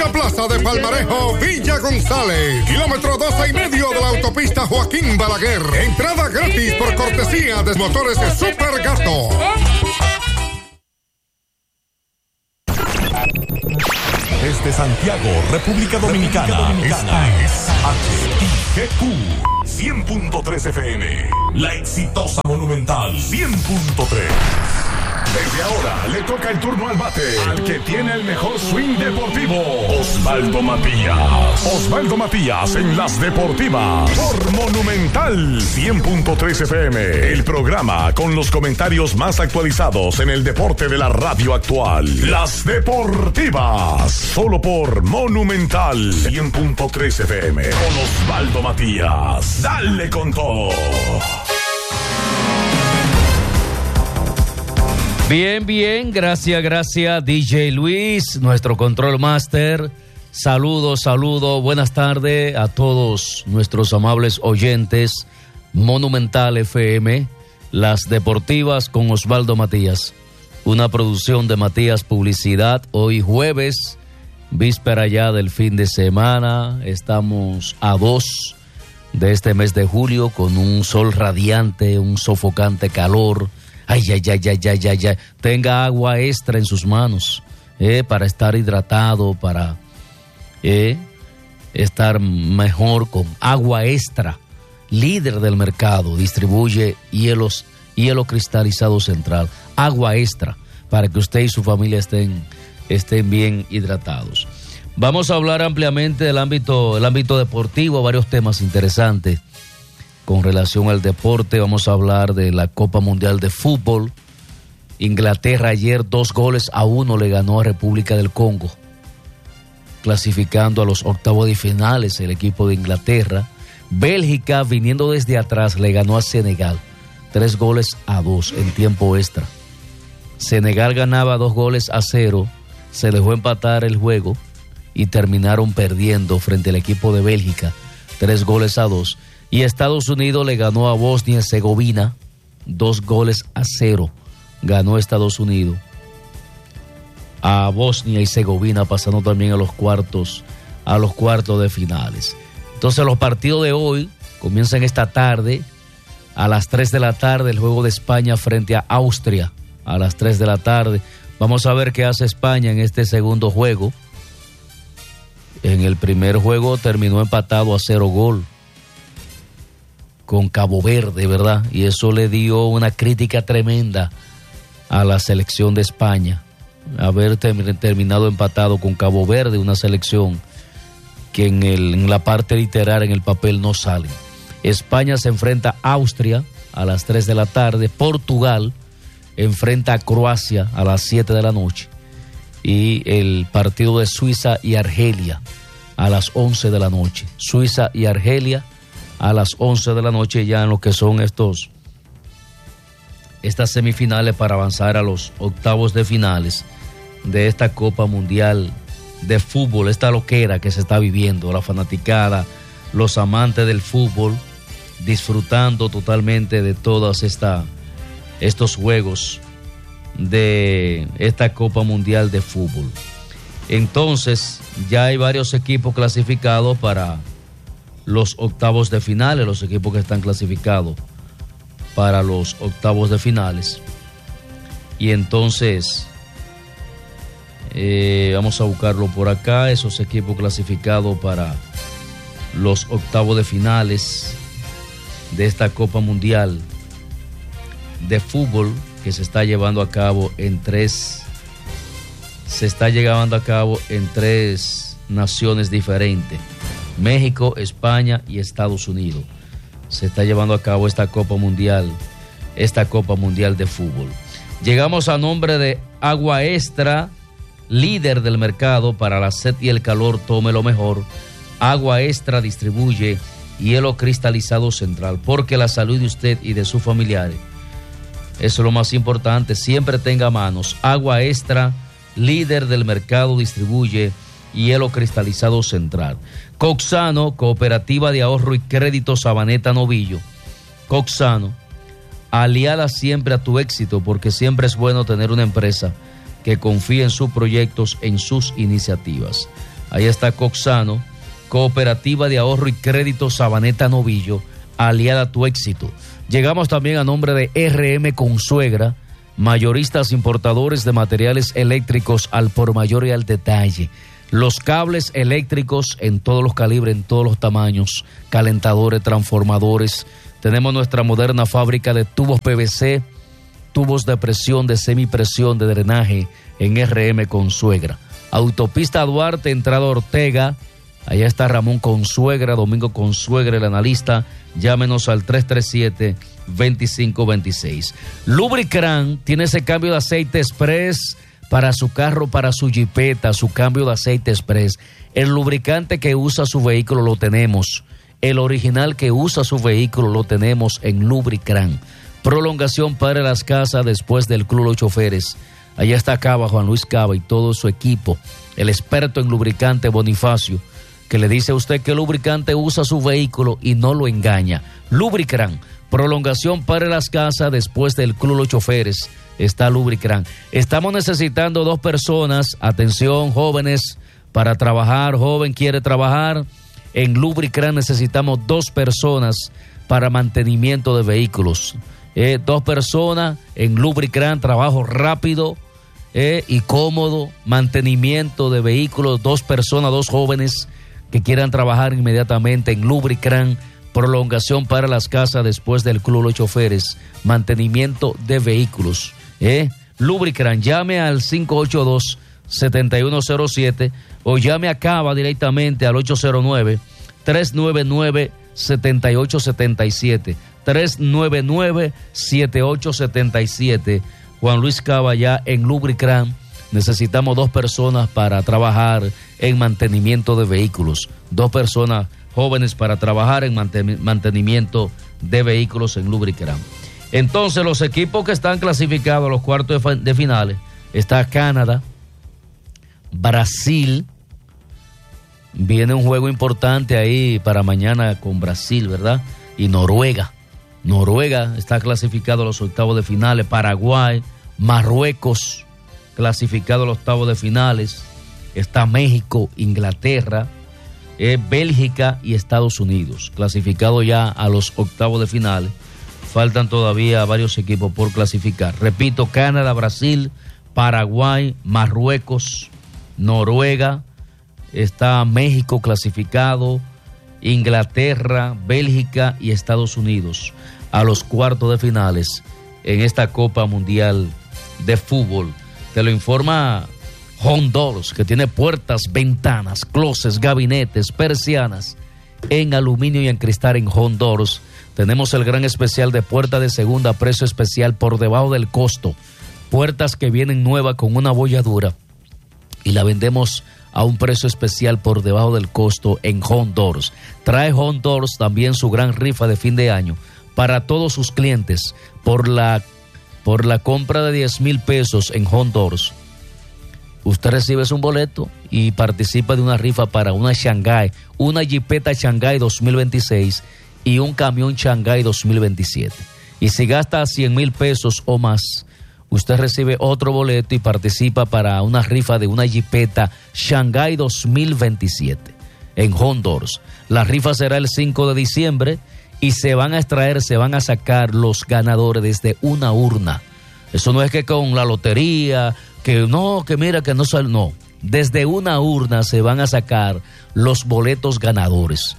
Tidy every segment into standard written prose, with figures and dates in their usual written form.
Mucha Plaza de Palmarejo, Villa González. Kilómetro 12,5 de la autopista Joaquín Balaguer. Entrada gratis por cortesía de motores de Super Gato. Desde Santiago, República Dominicana. Esta es HIGQ 100.3 FM. La exitosa Monumental 100.3. Desde ahora le toca el turno al bate al que tiene el mejor swing deportivo, Osvaldo Matías. Osvaldo Matías en Las Deportivas por Monumental 100.3 FM. El programa con los comentarios más actualizados en el deporte de la radio actual. Las Deportivas, solo por Monumental 100.3 FM. Con Osvaldo Matías. Dale con todo. Bien, gracias DJ Luis, nuestro control master. Saludos, buenas tardes a todos nuestros amables oyentes. Monumental FM, Las Deportivas con Osvaldo Matías. Una producción de Matías Publicidad. Hoy jueves, víspera ya del fin de semana. Estamos a 2 de este mes de julio con un sol radiante, un sofocante calor. Ay. Tenga agua extra en sus manos para estar hidratado, para estar mejor con agua extra. Líder del mercado, distribuye hielo cristalizado Central. Agua extra para que usted y su familia estén bien hidratados. Vamos a hablar ampliamente del ámbito deportivo, varios temas interesantes. Con relación al deporte, vamos a hablar de la Copa Mundial de Fútbol. Inglaterra ayer 2-1 le ganó a República del Congo, clasificando a los octavos de finales el equipo de Inglaterra. Bélgica, viniendo desde atrás, le ganó a Senegal 3-2 en tiempo extra. Senegal ganaba 2-0, se dejó empatar el juego y terminaron perdiendo frente al equipo de Bélgica 3-2. Y Estados Unidos le ganó a Bosnia y Herzegovina 2-0. Ganó Estados Unidos a Bosnia y Herzegovina, pasando también a los cuartos de finales. Entonces los partidos de hoy comienzan esta tarde. A las 3 de la tarde el juego de España frente a Austria. A las 3 de la tarde. Vamos a ver qué hace España en este segundo juego. En el primer juego terminó empatado a 0-0 con Cabo Verde, ¿verdad? Y eso le dio una crítica tremenda a la selección de España, haber terminado empatado con Cabo Verde, una selección que en la parte literaria, en el papel, no sale. España se enfrenta a Austria a las 3 de la tarde, Portugal enfrenta a Croacia a las 7 de la noche, y el partido de Suiza y Argelia a las 11 de la noche. Suiza y Argelia a las 11 de la noche, ya en lo que son estas semifinales para avanzar a los octavos de finales de esta Copa Mundial de Fútbol, esta loquera que se está viviendo, la fanaticada, los amantes del fútbol, disfrutando totalmente de todos estos juegos de esta Copa Mundial de Fútbol. Entonces, ya hay varios equipos clasificados para los octavos de finales, los equipos que están clasificados para los octavos de finales. Y entonces vamos a buscarlo por acá, esos equipos clasificados para los octavos de finales de esta Copa Mundial de Fútbol que se está llevando a cabo en tres naciones diferentes: México, España y Estados Unidos. Se está llevando a cabo esta Copa Mundial de Fútbol. Llegamos a nombre de Agua Extra, líder del mercado para la sed y el calor. Tome lo mejor. Agua Extra distribuye hielo cristalizado Central, porque la salud de usted y de sus familiares, eso es lo más importante. Siempre tenga a manos. Agua Extra, líder del mercado, distribuye hielo cristalizado Central. Coxano, Cooperativa de Ahorro y Crédito Sabaneta Novillo. Coxano, aliada siempre a tu éxito, porque siempre es bueno tener una empresa que confíe en sus proyectos, en sus iniciativas. ahí está Coxano, Cooperativa de Ahorro y Crédito Sabaneta Novillo, aliada a tu éxito. Llegamos también a nombre de RM Consuegra, mayoristas importadores de materiales eléctricos al por mayor y al detalle. Los cables eléctricos en todos los calibres, en todos los tamaños, calentadores, transformadores. Tenemos nuestra moderna fábrica de tubos PVC, tubos de presión, de semipresión, de drenaje en RM Consuegra. Autopista Duarte, entrada Ortega, allá está Ramón Consuegra, Domingo Consuegra, el analista. Llámenos al 337-2526. Lubricran tiene ese cambio de aceite express para su carro, para su jipeta, su cambio de aceite express. El lubricante que usa su vehículo lo tenemos. El original que usa su vehículo lo tenemos en Lubricran. Prolongación para Las Casas después del Club Los Choferes. Allá está Cava, Juan Luis Cava y todo su equipo. El experto en lubricante Bonifacio, que le dice a usted que el lubricante usa su vehículo y no lo engaña. Lubricran, prolongación para Las Casas después del Club Los Choferes. Está Lubricran. Estamos necesitando 2 personas, atención jóvenes, para trabajar. Joven quiere trabajar. En Lubricran necesitamos 2 personas para mantenimiento de vehículos. 2 personas en Lubricran, trabajo rápido y cómodo, mantenimiento de vehículos. 2 personas, 2 jóvenes que quieran trabajar inmediatamente en Lubricran, prolongación para Las Casas después del Club Los Choferes, mantenimiento de vehículos. Lubricran, llame al 582-7107 o llame a Cava directamente al 809-399-7877, 399-7877. Juan Luis Cava ya en Lubricran. Necesitamos 2 personas para trabajar en mantenimiento de vehículos. 2 personas jóvenes para trabajar en mantenimiento de vehículos en Lubricran. Entonces, los equipos que están clasificados a los cuartos de finales, está Canadá, Brasil. Viene un juego importante ahí para mañana con Brasil, ¿verdad? Y Noruega. Noruega está clasificado a los octavos de finales. Paraguay, Marruecos, clasificado a los octavos de finales. Está México, Inglaterra, Bélgica y Estados Unidos, clasificado ya a los octavos de finales. Faltan todavía varios equipos por clasificar. Repito, Canadá, Brasil, Paraguay, Marruecos, Noruega, está México clasificado, Inglaterra, Bélgica y Estados Unidos a los cuartos de finales en esta Copa Mundial de Fútbol. Te lo informa Home Doors, que tiene puertas, ventanas, closets, gabinetes, persianas en aluminio y en cristal en Home Doors. Tenemos el gran especial de puerta de segunda, precio especial por debajo del costo. Puertas que vienen nuevas con una bolladura y la vendemos a un precio especial por debajo del costo en Home Doors. Trae Home Doors también su gran rifa de fin de año para todos sus clientes por la compra de 10,000 pesos en Home Doors. Usted recibe un boleto y participa de una rifa para una Shanghai, una Jeepeta Shanghai 2026 y un camión Shanghai 2027. Y si gasta 100,000 pesos o más, usted recibe otro boleto y participa para una rifa de una Jeepeta Shanghai 2027 en Home Doors. La rifa será el 5 de diciembre y se van a sacar los ganadores desde una urna. Eso no es que con la lotería, que no, que mira que no sale, no. Desde una urna se van a sacar los boletos ganadores.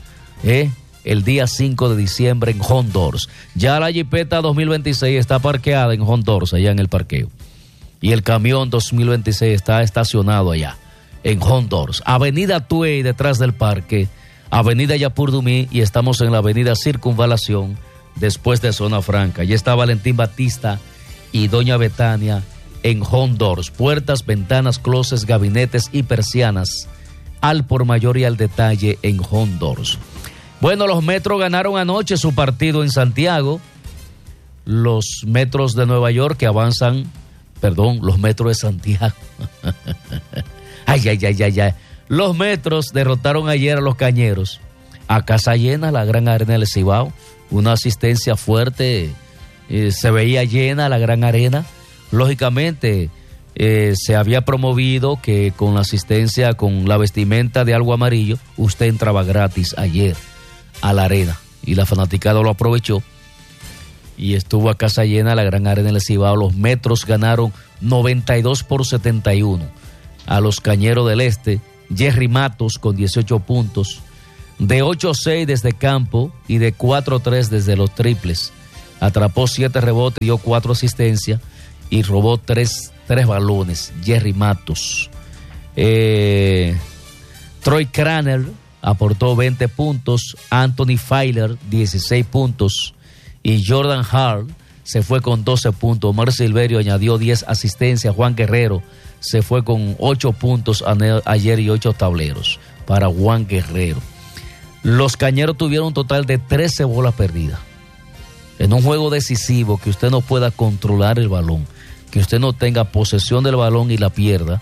El día 5 de diciembre en Home Doors. Ya la Jeepeta 2026 está parqueada en Home Doors, allá en el parqueo. Y el camión 2026 está estacionado allá, en Home Doors. Avenida Tuey, detrás del parque. Avenida Yapurdumí, y estamos en la avenida Circunvalación, después de Zona Franca. Allí está Valentín Batista y Doña Betania en Home Doors. Puertas, ventanas, closets, gabinetes y persianas al por mayor y al detalle en Home Doors. Bueno, los Metros ganaron anoche su partido en Santiago. Los Metros de Nueva York que avanzan, los Metros de Santiago. Ay. Los Metros derrotaron ayer a los Cañeros. A casa llena, la Gran Arena del Cibao. Una asistencia fuerte. Se veía llena la Gran Arena. Lógicamente, se había promovido que con la asistencia, con la vestimenta de algo amarillo, usted entraba gratis ayer a la arena. Y la fanaticada lo aprovechó y estuvo a casa llena la gran arena del Cibao. Los Metros ganaron 92-71 a los Cañeros del Este. Jerry Matos con 18 puntos, de 8-6 desde campo y de 4-3 desde los triples. Atrapó 7 rebotes, dio 4 asistencias y robó 3 balones. Jerry Matos. Troy Craner aportó 20 puntos. Anthony Feiler 16 puntos y Jordan Hart se fue con 12 puntos. Omar Silverio añadió 10 asistencias. Juan Guerrero se fue con 8 puntos ayer y 8 tableros para Juan Guerrero. Los Cañeros tuvieron un total de 13 bolas perdidas. En un juego decisivo que usted no pueda controlar el balón, que usted no tenga posesión del balón y la pierda,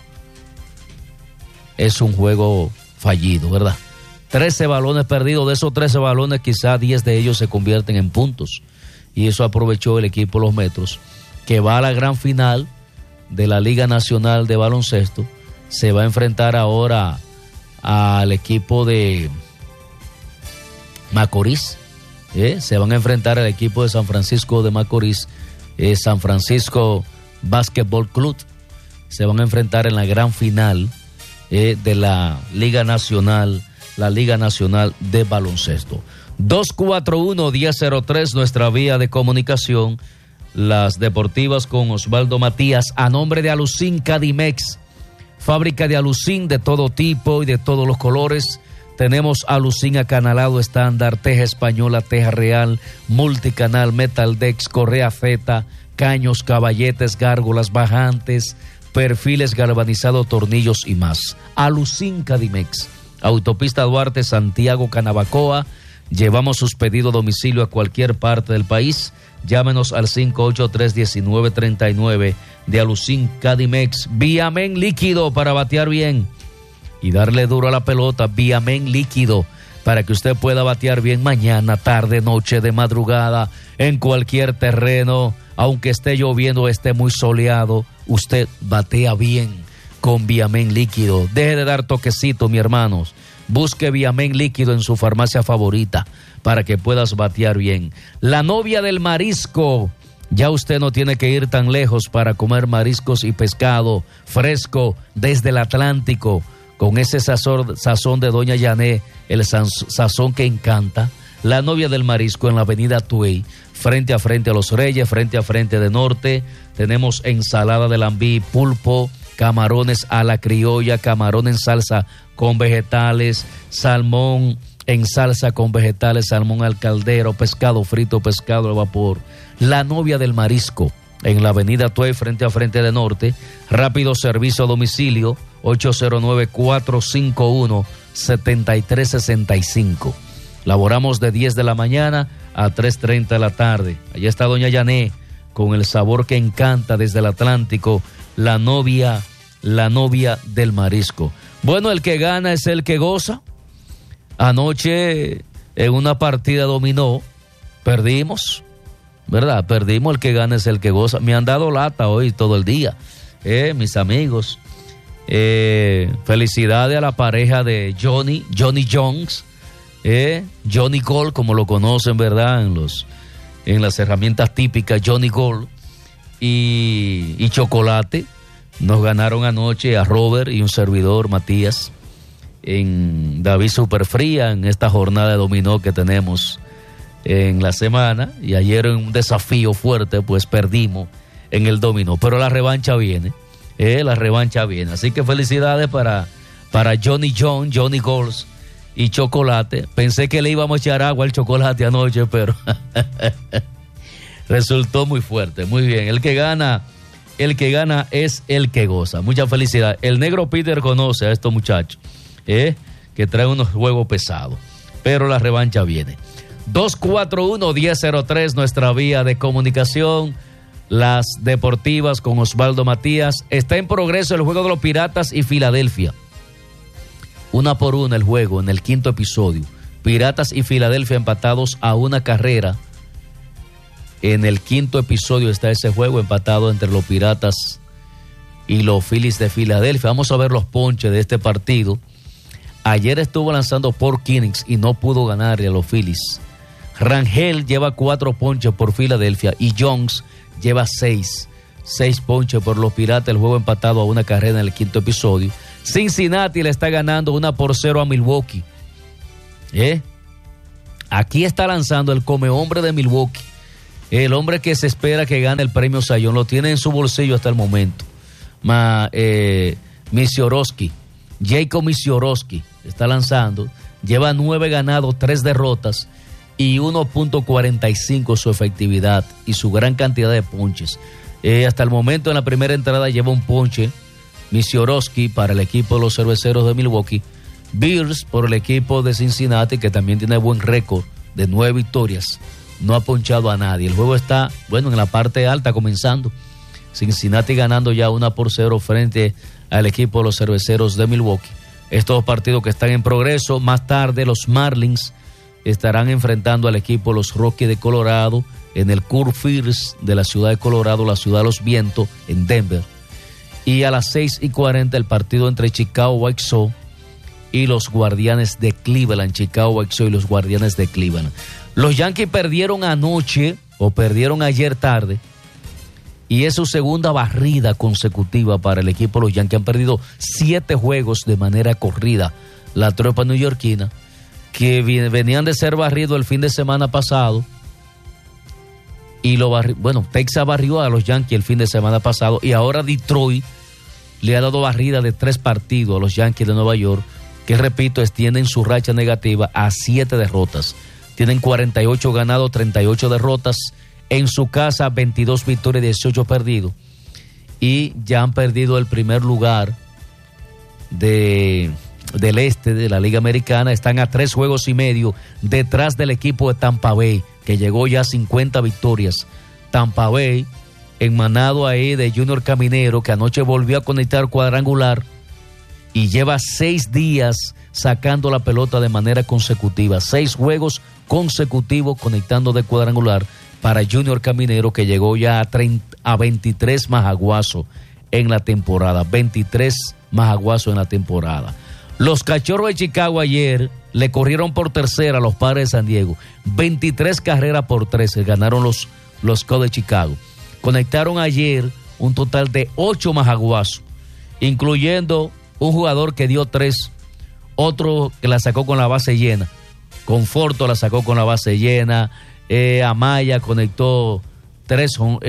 es un juego fallido, ¿verdad? 13 balones perdidos. De esos 13 balones, quizá 10 de ellos se convierten en puntos. Y eso aprovechó el equipo Los Metros, que va a la gran final de la Liga Nacional de Baloncesto. Se va a enfrentar ahora al equipo de Macorís. Se van a enfrentar al equipo de San Francisco de Macorís, San Francisco Basketball Club. Se van a enfrentar en la gran final de la Liga Nacional de Baloncesto. 241-1003, nuestra vía de comunicación. Las deportivas con Osvaldo Matías, a nombre de Alucin Cadimex, fábrica de alucin de todo tipo y de todos los colores. Tenemos alucin acanalado estándar, teja española, teja real, multicanal, metaldex, correa Z, caños, caballetes, gárgolas, bajantes, perfiles galvanizados, tornillos y más. Alucin Cadimex, autopista Duarte, Santiago, Canabacoa. Llevamos sus pedidos a domicilio a cualquier parte del país. Llámenos al 583-1939 de Alucin Cadimex. Viamen líquido para batear bien y darle duro a la pelota. Viamen líquido para que usted pueda batear bien mañana, tarde, noche, de madrugada, en cualquier terreno. Aunque esté lloviendo, esté muy soleado, usted batea bien con Viamen líquido. Deje de dar toquecito, mi hermanos. Busque Viamen líquido en su farmacia favorita para que puedas batear bien. La novia del marisco. Ya usted no tiene que ir tan lejos para comer mariscos y pescado fresco desde el Atlántico, con ese sazón de Doña Yané, el sazón que encanta. La novia del marisco en la avenida Tuey, frente a Los Reyes, frente a de Norte. Tenemos ensalada de lambí, pulpo, camarones a la criolla, camarón en salsa con vegetales, salmón en salsa con vegetales, salmón al caldero, pescado frito, pescado al vapor. La novia del marisco en la avenida Tuey, frente a de Norte. Rápido servicio a domicilio, 809-451-7365. Laboramos de 10 de la mañana a 3:30 de la tarde. Allá está Doña Yané con el sabor que encanta desde el Atlántico. La novia del marisco. Bueno, el que gana es el que goza. Anoche en una partida dominó, perdimos, ¿verdad? Perdimos. El que gana es el que goza. Me han dado lata hoy todo el día, mis amigos. Felicidades a la pareja de Johnny Jones, Johnny Gold, como lo conocen, ¿verdad? En las herramientas típicas, Johnny Gold y Chocolate. Nos ganaron anoche a Robert y un servidor, Matías, en David Superfría, en esta jornada de dominó que tenemos en la semana. Y ayer en un desafío fuerte, pues perdimos en el dominó. Pero la revancha viene, Así que felicidades para Johnny John, Johnny Golds y Chocolate. Pensé que le íbamos a echar agua al Chocolate anoche, pero resultó muy fuerte. Muy bien, el que gana es el que goza. Mucha felicidad. El negro Peter conoce a estos muchachos, que traen unos juegos pesados, pero la revancha viene. 241-1003, nuestra vía de comunicación. Las deportivas con Osvaldo Matías. Está en progreso el juego de los Piratas y Filadelfia. 1-1 el juego en el quinto episodio. Piratas y Filadelfia empatados a una carrera. En el quinto episodio está ese juego empatado entre los Piratas y los Phillies de Filadelfia. Vamos a ver los ponches de este partido. Ayer estuvo lanzando Paul Kearns y no pudo ganarle a los Phillies. Rangel lleva 4 ponches por Filadelfia y Jones lleva 6 ponches por los Piratas. El juego empatado a 1 carrera en el 5º episodio. Cincinnati le está ganando 1-0 a Milwaukee. Aquí está lanzando el come hombre de Milwaukee, el hombre que se espera que gane el premio Cy Young. Lo tiene en su bolsillo hasta el momento. Misiorowski, Jacob Misiorowski está lanzando, lleva 9 ganados, 3 derrotas y 1.45 su efectividad y su gran cantidad de ponches. Hasta el momento en la primera entrada lleva un ponche Misiorowski para el equipo de los Cerveceros de Milwaukee. Beers por el equipo de Cincinnati, que también tiene buen récord de 9 victorias, no ha ponchado a nadie. El juego está, en la parte alta comenzando. Cincinnati ganando ya 1-0 frente al equipo de los Cerveceros de Milwaukee. Estos partidos que están en progreso. Más tarde los Marlins estarán enfrentando al equipo de los Rockies de Colorado en el Coors Field de la ciudad de Colorado, la ciudad de los vientos, en Denver. Y a las 6:40 el partido entre Chicago White Sox y los Guardianes de Cleveland. Chicago White Sox y los Guardianes de Cleveland. Los Yankees perdieron ayer tarde, y es su segunda barrida consecutiva para el equipo de los Yankees. Han perdido 7 juegos de manera corrida. La tropa neoyorquina, que venían de ser barridos el fin de semana pasado, y Texas barrió a los Yankees el fin de semana pasado, y ahora Detroit le ha dado barrida de 3 partidos a los Yankees de Nueva York, que repito, extienden su racha negativa a 7 derrotas. Tienen 48 ganados, 38 derrotas. En su casa, 22 victorias y 18 perdidos. Y ya han perdido el primer lugar del este de la Liga Americana. Están a 3 juegos y medio detrás del equipo de Tampa Bay, que llegó ya a 50 victorias. Tampa Bay, enmanado ahí de Junior Caminero, que anoche volvió a conectar cuadrangular y lleva 6 días sacando la pelota de manera consecutiva. 6 juegos consecutivos conectando de cuadrangular para Junior Caminero, que llegó ya a 23 majaguazos en la temporada. 23 majaguazos en la temporada. Los Cachorros de Chicago ayer le corrieron por tercera a los Padres de San Diego. 23 carreras por 13 ganaron los Cubs de Chicago. Conectaron ayer un total de 8 majaguazos, incluyendo un jugador que dio 3, otro que la sacó con la base llena. Conforto la sacó con la base llena. Amaya conectó 3.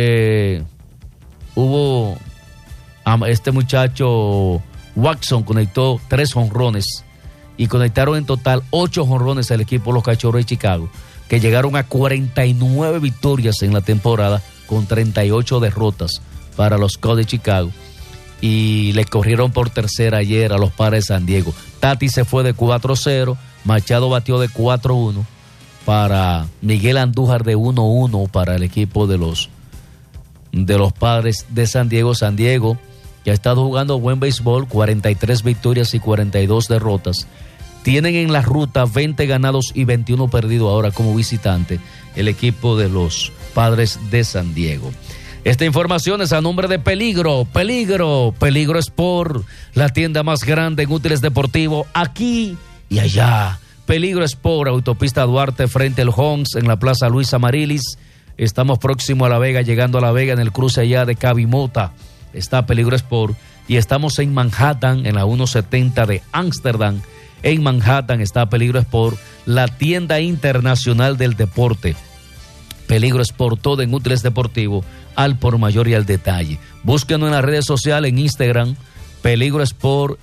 Hubo este muchacho Watson conectó 3 jonrones y conectaron en total 8 jonrones al equipo de los Cachorros de Chicago, que llegaron a 49 victorias en la temporada con 38 derrotas para los Cubs de Chicago, y le corrieron por tercera ayer a los Padres de San Diego. Tati se fue de 4-0, Machado batió de 4-1 para Miguel Andújar de 1-1 para el equipo de los Padres de San Diego. San Diego, que ha estado jugando buen béisbol, 43 victorias y 42 derrotas. Tienen en la ruta 20 ganados y 21 perdidos ahora como visitante el equipo de los Padres de San Diego. Esta información es a nombre de Peligro Sport, la tienda más grande en útiles deportivos aquí y allá. Peligro Sport, autopista Duarte frente al Homs en la Plaza Luis Amarilis. Estamos próximo a La Vega, llegando a La Vega en el cruce allá de Cabimota. Está Peligro Sport, y estamos en Manhattan, en la 170 de Ámsterdam. En Manhattan está Peligro Sport, la tienda internacional del deporte. Peligro Sport, todo en útiles deportivos, al por mayor y al detalle. Búsquenos en las redes sociales, en Instagram, Peligro Sport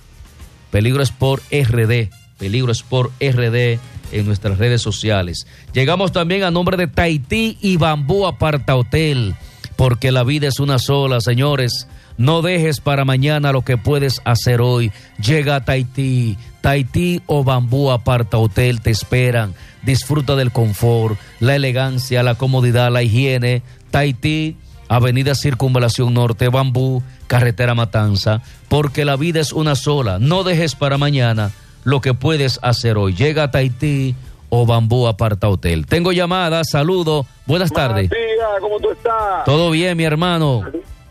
RD, Peligro Sport RD en nuestras redes sociales. Llegamos también a nombre de Tahití y Bambú Aparta Hotel, porque la vida es una sola, señores. No dejes para mañana lo que puedes hacer hoy. Llega a Tahití. Tahití o Bambú Aparta Hotel te esperan. Disfruta del confort, la elegancia, la comodidad, la higiene. Tahití, Avenida Circunvalación Norte, Bambú, Carretera Matanza, porque la vida es una sola. No dejes para mañana lo que puedes hacer hoy. Llega a Tahití o Bambú Aparta Hotel. Tengo llamadas, saludo, buenas tardes. Buenos días, ¿cómo tú estás? Todo bien, mi hermano.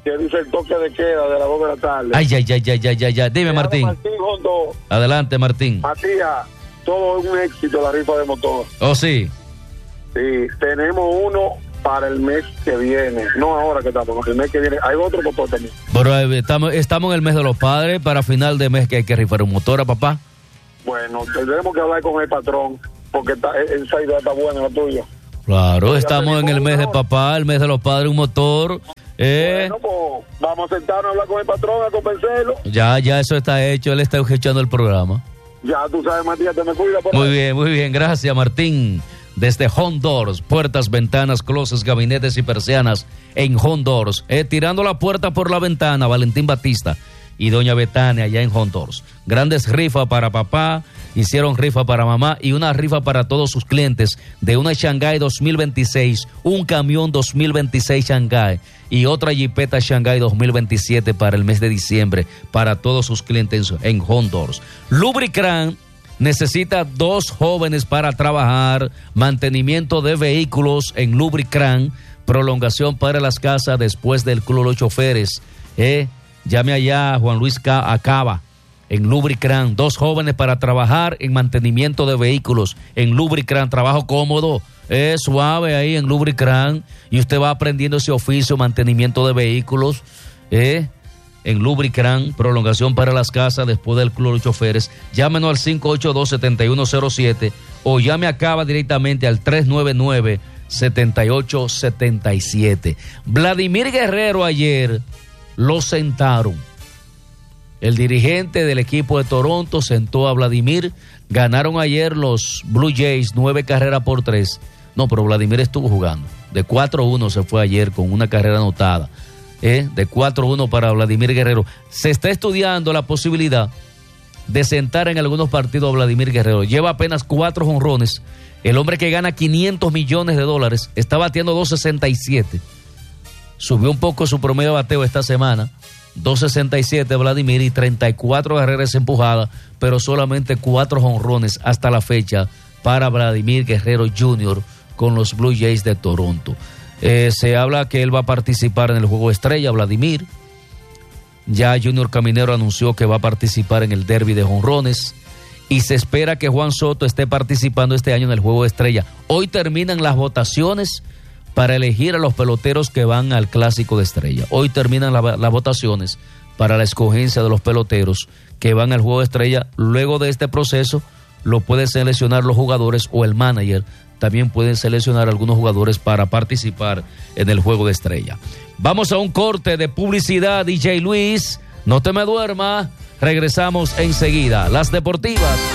que dice el toque de queda de las 2 de la tarde. Ay. Dime, Martín. Martín Hondo. Adelante, Martín. Matías, todo es un éxito la rifa de motor. Oh, sí. Sí, tenemos uno para el mes que viene. No ahora que estamos, el mes que viene. Hay otro motor también. Pero estamos en el mes de los padres. Para final de mes que hay que rifar un motor a papá. Bueno, tendremos que hablar con el patrón, porque esa idea está buena, la tuya. Claro, estamos en el mes de papá, el mes de los padres, un motor. Bueno, pues vamos a sentarnos a hablar con el patrón, a convencerlo. Ya eso está hecho, él está escuchando el programa. Ya tú sabes, Matías, te me cuida. Muy bien, gracias, Martín. Desde Hondoors, puertas, ventanas, closets, gabinetes y persianas en Hondoors. Tirando la puerta por la ventana, Valentín Batista y doña Betania allá en Hondoors. Grandes rifas para papá, hicieron rifa para mamá y una rifa para todos sus clientes de una Shanghai 2026, un camión 2026 Shanghai y otra Jeepeta Shanghai 2027 para el mes de diciembre para todos sus clientes en Hondoors. Lubricran necesita 2 jóvenes para trabajar, mantenimiento de vehículos en Lubricran, prolongación para las casas después del Club de los Choferes. Llame allá a Juan Luis Acaba en Lubricran, 2 jóvenes para trabajar en mantenimiento de vehículos en Lubricran, trabajo cómodo, suave ahí en Lubricran, y usted va aprendiendo ese oficio, mantenimiento de vehículos, en Lubricran, prolongación para las casas después del Club de los Choferes. Llámenos al 582-7107 o llame a Cava directamente al 399-7877. Vladimir Guerrero ayer lo sentaron. El dirigente del equipo de Toronto sentó a Vladimir. Ganaron ayer los Blue Jays 9-3. No, pero Vladimir estuvo jugando. De 4-1 se fue ayer con una carrera anotada. De 4-1 para Vladimir Guerrero. Se está estudiando la posibilidad de sentar en algunos partidos a Vladimir Guerrero. Lleva apenas 4 jonrones. El hombre que gana $500 millones está bateando 2.67. Subió un poco su promedio de bateo esta semana. 2.67 Vladimir y 34 carreras empujadas, pero solamente 4 jonrones hasta la fecha para Vladimir Guerrero Jr. con los Blue Jays de Toronto. Se habla que él va a participar en el Juego Estrella, Vladimir. Ya Junior Caminero anunció que va a participar en el Derby de jonrones y se espera que Juan Soto esté participando este año en el Juego Estrella. Hoy terminan las votaciones para elegir a los peloteros que van al Clásico de Estrella. Hoy terminan las votaciones para la escogencia de los peloteros que van al Juego de Estrella. Luego de este proceso lo pueden seleccionar los jugadores o el manager. También pueden seleccionar algunos jugadores para participar en el Juego de Estrella. Vamos a un corte de publicidad, DJ Luis. No te me duermas. Regresamos enseguida. Las deportivas.